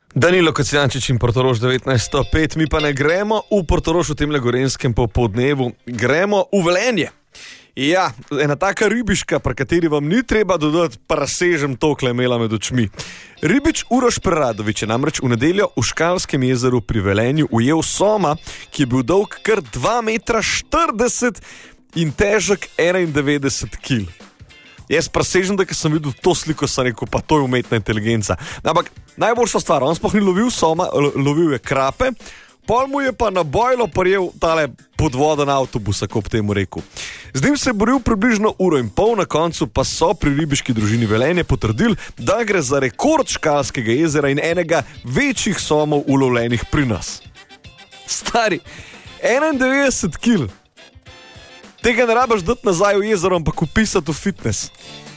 Danilo Kocijančič in Portorož 1905, mi pa ne gremo v Portorož v temle gorenskem popoldnevu, gremo v Velenje. Ja, ena taka ribiška, pri kateri vam ni treba dodati parasežem tokle imela med očmi. Ribič Uroš Preradovič je namreč v nedeljo v Škalskem jezeru pri Velenju ujel soma, ki je bil dolg kar 2,40 metra in težek 91 kg. Jaz presežem, da sem videl to sliko, sem rekel, pa to je umetna inteligenca. Ampak najboljša stvar, on sploh ni lovil soma, lovil je krape, pol mu je pa na bojlo prijel tale podvoden avtobus, ako bi temu rekel. Z njim se je boril približno 1,5 ure, na koncu pa so pri ribiški družini Velenje potrdili, da gre za rekord Škalskega jezera in enega večjih somov ulovljenih pri nas. Stari, 91 kg. Tega ne rabiš dati nazaj v jezero, ampak upisati v fitness.